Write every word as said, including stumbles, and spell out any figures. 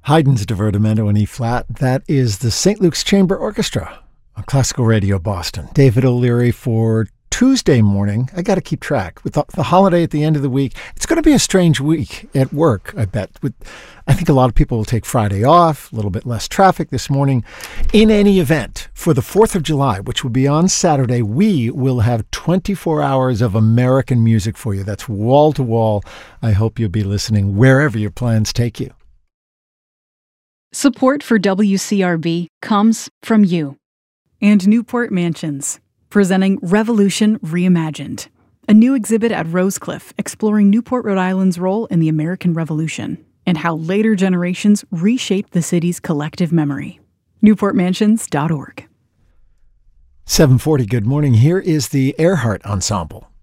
Haydn's Divertimento in E-flat. That is the Saint Luke's Chamber Orchestra on Classical Radio Boston. David O'Leary for Tuesday morning. I got to keep track. With the, the holiday at the end of the week, it's going to be a strange week at work, I bet. With, I think a lot of people will take Friday off, a little bit less traffic this morning. In any event, for the fourth of July, which will be on Saturday, we will have twenty-four hours of American music for you. That's wall to wall. I hope you'll be listening wherever your plans take you. Support for W C R B comes from you. And Newport Mansions, presenting Revolution Reimagined, a new exhibit at Rosecliff exploring Newport, Rhode Island's role in the American Revolution and how later generations reshaped the city's collective memory. newport mansions dot org. seven forty, good morning. Here is the Earhart Ensemble.